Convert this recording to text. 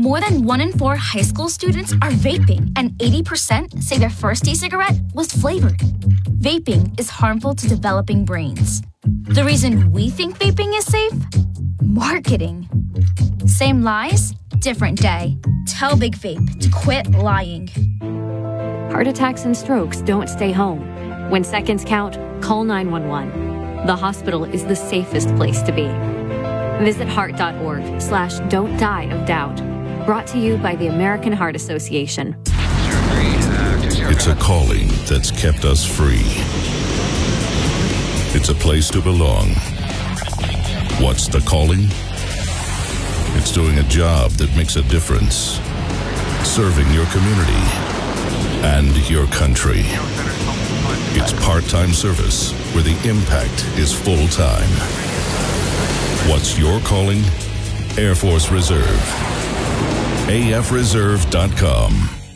More than 1 in 4 high school students are vaping, and 80% say their first e-cigarette was flavored. Vaping is harmful to developing brains. The reason we think vaping is safe? Marketing. Same lies, different day. Tell Big Vape to quit lying. Heart attacks and strokes don't stay home. When seconds count, call 911. The hospital is the safest place to be. Visit heart.org/don't die of doubt. Brought to you by the American Heart Association. It's a calling that's kept us free. It's a place to belong. What's the calling? It's doing a job that makes a difference. Serving your community and your country. It's part-time service where the impact is full-time. What's your calling? Air Force Reserve. AFReserve.com.